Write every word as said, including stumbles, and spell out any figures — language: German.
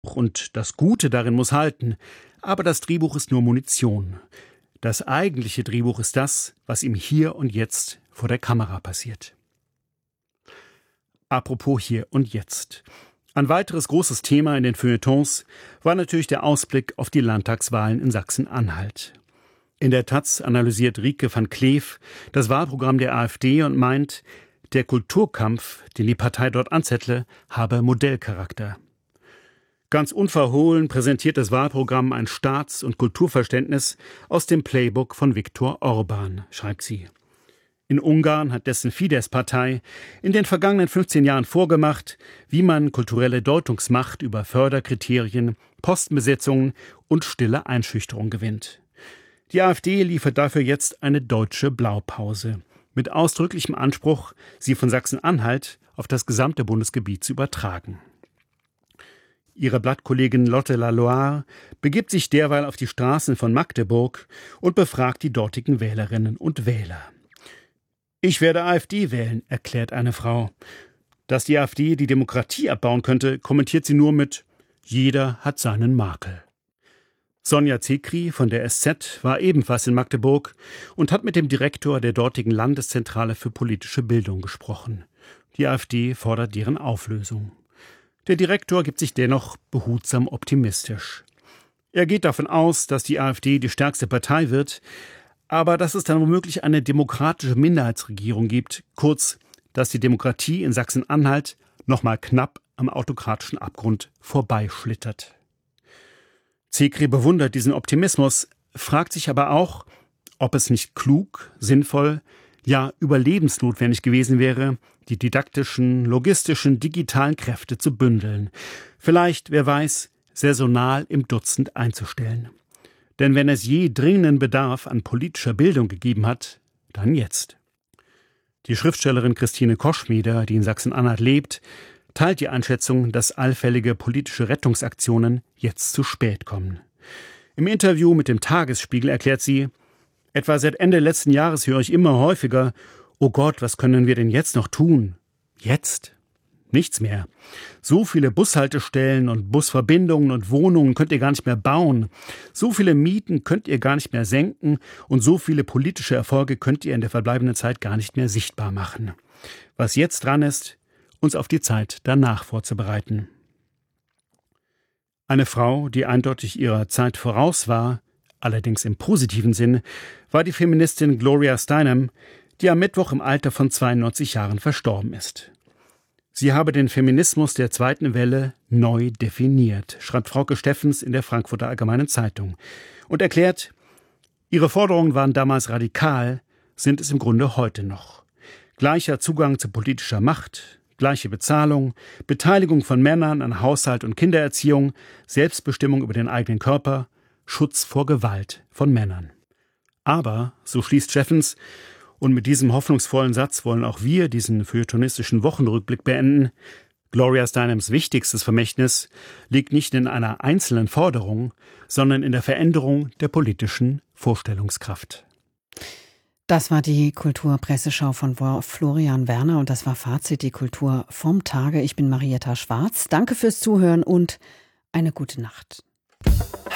Und das Gute darin muss halten, aber das Drehbuch ist nur Munition. Das eigentliche Drehbuch ist das, was ihm hier und jetzt vor der Kamera passiert. Apropos hier und jetzt. Ein weiteres großes Thema in den Feuilletons war natürlich der Ausblick auf die Landtagswahlen in Sachsen-Anhalt. In der Taz analysiert Rieke van Kleef das Wahlprogramm der AfD und meint, der Kulturkampf, den die Partei dort anzettle, habe Modellcharakter. Ganz unverhohlen präsentiert das Wahlprogramm ein Staats- und Kulturverständnis aus dem Playbook von Viktor Orban, schreibt sie. In Ungarn hat dessen Fidesz-Partei in den vergangenen fünfzehn Jahren vorgemacht, wie man kulturelle Deutungsmacht über Förderkriterien, Postenbesetzungen und stille Einschüchterung gewinnt. Die AfD liefert dafür jetzt eine deutsche Blaupause, mit ausdrücklichem Anspruch, sie von Sachsen-Anhalt auf das gesamte Bundesgebiet zu übertragen. Ihre Blattkollegin Lotte Laloire begibt sich derweil auf die Straßen von Magdeburg und befragt die dortigen Wählerinnen und Wähler. Ich werde AfD wählen, erklärt eine Frau. Dass die AfD die Demokratie abbauen könnte, kommentiert sie nur mit Jeder hat seinen Makel. Sonja Zekri von der S Z war ebenfalls in Magdeburg und hat mit dem Direktor der dortigen Landeszentrale für politische Bildung gesprochen. Die AfD fordert deren Auflösung. Der Direktor gibt sich dennoch behutsam optimistisch. Er geht davon aus, dass die AfD die stärkste Partei wird, aber dass es dann womöglich eine demokratische Minderheitsregierung gibt, kurz, dass die Demokratie in Sachsen-Anhalt noch mal knapp am autokratischen Abgrund vorbeischlittert. Zekri bewundert diesen Optimismus, fragt sich aber auch, ob es nicht klug, sinnvoll, ja überlebensnotwendig gewesen wäre, die didaktischen, logistischen, digitalen Kräfte zu bündeln. Vielleicht, wer weiß, saisonal im Dutzend einzustellen. Denn wenn es je dringenden Bedarf an politischer Bildung gegeben hat, dann jetzt. Die Schriftstellerin Christine Koschmieder, die in Sachsen-Anhalt lebt, teilt die Einschätzung, dass allfällige politische Rettungsaktionen jetzt zu spät kommen. Im Interview mit dem Tagesspiegel erklärt sie, etwa seit Ende letzten Jahres höre ich immer häufiger, oh Gott, was können wir denn jetzt noch tun? Jetzt? Nichts mehr. So viele Bushaltestellen und Busverbindungen und Wohnungen könnt ihr gar nicht mehr bauen. So viele Mieten könnt ihr gar nicht mehr senken und so viele politische Erfolge könnt ihr in der verbleibenden Zeit gar nicht mehr sichtbar machen. Was jetzt dran ist, uns auf die Zeit danach vorzubereiten. Eine Frau, die eindeutig ihrer Zeit voraus war, allerdings im positiven Sinn, war die Feministin Gloria Steinem, die am Mittwoch im Alter von zweiundneunzig Jahren verstorben ist. Sie habe den Feminismus der zweiten Welle neu definiert, schreibt Frauke Steffens in der Frankfurter Allgemeinen Zeitung und erklärt, ihre Forderungen waren damals radikal, sind es im Grunde heute noch. Gleicher Zugang zu politischer Macht, gleiche Bezahlung, Beteiligung von Männern an Haushalt und Kindererziehung, Selbstbestimmung über den eigenen Körper, Schutz vor Gewalt von Männern. Aber, so schließt Steffens, und mit diesem hoffnungsvollen Satz wollen auch wir diesen feuilletonistischen Wochenrückblick beenden, Gloria Steinems wichtigstes Vermächtnis liegt nicht in einer einzelnen Forderung, sondern in der Veränderung der politischen Vorstellungskraft. Das war die Kulturpresseschau von Florian Werner und das war Fazit, die Kultur vom Tage. Ich bin Marietta Schwarz. Danke fürs Zuhören und eine gute Nacht.